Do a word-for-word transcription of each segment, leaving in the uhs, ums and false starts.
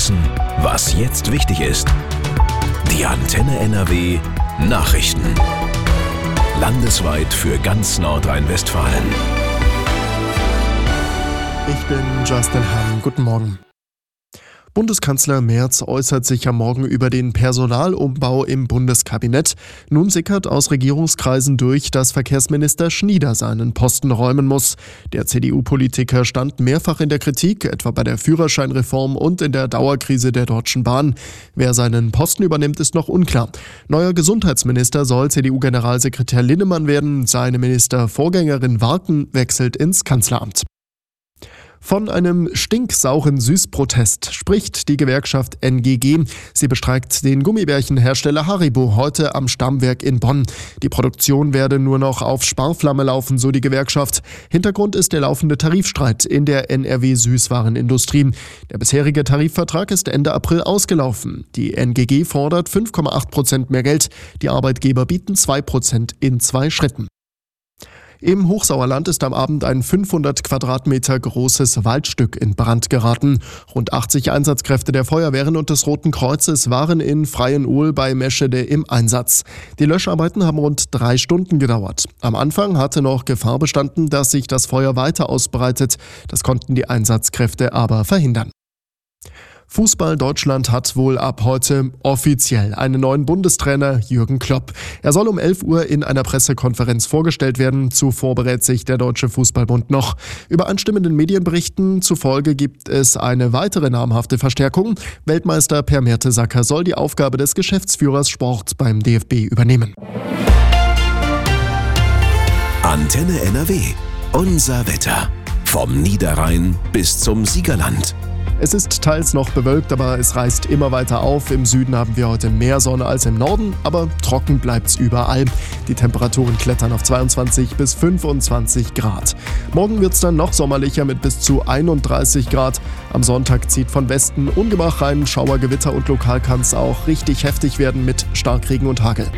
wissen, was jetzt wichtig ist. Die Antenne N R W Nachrichten. Landesweit für ganz Nordrhein-Westfalen. Ich bin Justin Hahn. Guten Morgen. Bundeskanzler Merz äußert sich am Morgen über den Personalumbau im Bundeskabinett. Nun sickert aus Regierungskreisen durch, dass Verkehrsminister Schnieder seinen Posten räumen muss. Der C D U-Politiker stand mehrfach in der Kritik, etwa bei der Führerscheinreform und in der Dauerkrise der Deutschen Bahn. Wer seinen Posten übernimmt, ist noch unklar. Neuer Gesundheitsminister soll C D U-Generalsekretär Linnemann werden. Seine Ministervorgängerin Warken wechselt ins Kanzleramt. Von einem stinksauren Süßprotest spricht die Gewerkschaft N G G. Sie bestreikt den Gummibärchenhersteller Haribo heute am Stammwerk in Bonn. Die Produktion werde nur noch auf Sparflamme laufen, so die Gewerkschaft. Hintergrund ist der laufende Tarifstreit in der N R W-Süßwarenindustrie. Der bisherige Tarifvertrag ist Ende April ausgelaufen. Die N G G fordert fünf Komma acht Prozent mehr Geld. Die Arbeitgeber bieten zwei Prozent in zwei Schritten. Im Hochsauerland ist am Abend ein fünfhundert Quadratmeter großes Waldstück in Brand geraten. Rund achtzig Einsatzkräfte der Feuerwehren und des Roten Kreuzes waren in Freienol bei Meschede im Einsatz. Die Löscharbeiten haben rund drei Stunden gedauert. Am Anfang hatte noch Gefahr bestanden, dass sich das Feuer weiter ausbreitet. Das konnten die Einsatzkräfte aber verhindern. Fußball Deutschland hat wohl ab heute offiziell einen neuen Bundestrainer, Jürgen Klopp. Er soll um elf Uhr in einer Pressekonferenz vorgestellt werden. Zuvor berät sich der Deutsche Fußballbund noch. Übereinstimmenden Medienberichten zufolge gibt es eine weitere namhafte Verstärkung. Weltmeister Per Mertesacker soll die Aufgabe des Geschäftsführers Sport beim D F B übernehmen. Antenne N R W. Unser Wetter. Vom Niederrhein bis zum Siegerland. Es ist teils noch bewölkt, aber es reißt immer weiter auf. Im Süden haben wir heute mehr Sonne als im Norden, aber trocken bleibt's überall. Die Temperaturen klettern auf zweiundzwanzig bis fünfundzwanzig Grad. Morgen wird's dann noch sommerlicher mit bis zu einunddreißig Grad. Am Sonntag zieht von Westen Ungemach rein, Schauergewitter und lokal kann's auch richtig heftig werden mit Starkregen und Hagel.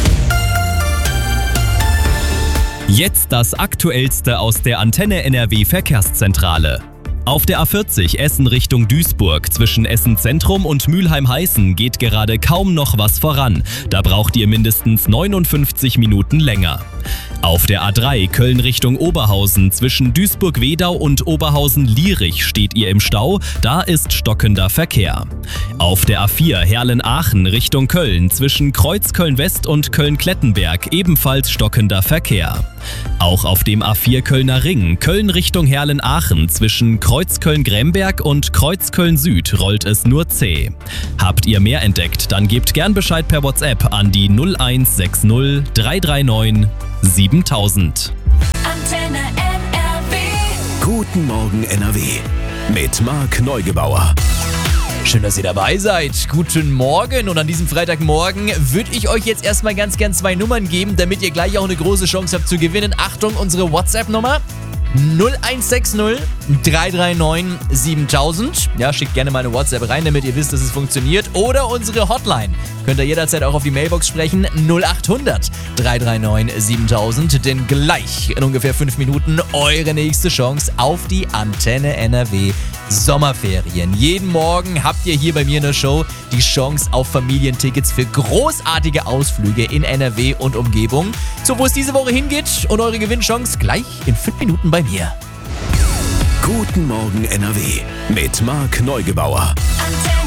Jetzt das Aktuellste aus der Antenne N R W Verkehrszentrale. Auf der A vierzig Essen Richtung Duisburg zwischen Essen Zentrum und Mülheim-Heißen geht gerade kaum noch was voran. Da braucht ihr mindestens neunundfünfzig Minuten länger. Auf der A drei Köln Richtung Oberhausen zwischen Duisburg-Wedau und Oberhausen-Lierich steht ihr im Stau, da ist stockender Verkehr. Auf der A vier Herlen-Aachen Richtung Köln zwischen Kreuzköln-West und Köln-Klettenberg ebenfalls stockender Verkehr. Auch auf dem A vier Kölner Ring Köln Richtung Herlen-Aachen zwischen Kreuzköln-Gremberg und Kreuzköln-Süd rollt es nur zäh. Habt ihr mehr entdeckt, dann gebt gern Bescheid per WhatsApp an die null eins sechs null drei drei neun siebentausend. Antenne N R W. Guten Morgen N R W. Mit Marc Neugebauer. Schön, dass ihr dabei seid. Guten Morgen und an diesem Freitagmorgen würde ich euch jetzt erstmal ganz gern zwei Nummern geben, damit ihr gleich auch eine große Chance habt zu gewinnen. Achtung, unsere WhatsApp-Nummer null eins sechs null drei drei neun siebentausend. Ja, schickt gerne mal eine WhatsApp rein, damit ihr wisst, dass es funktioniert. Oder unsere Hotline. Könnt ihr jederzeit auch auf die Mailbox sprechen. null achthundert drei drei neun siebentausend. Denn gleich in ungefähr fünf Minuten eure nächste Chance auf die Antenne N R W Sommerferien. Jeden Morgen habt ihr hier bei mir in der Show die Chance auf Familientickets für großartige Ausflüge in N R W und Umgebung. So, wo es diese Woche hingeht und eure Gewinnchance gleich in fünf Minuten bei mir. Guten Morgen N R W mit Marc Neugebauer. Antenne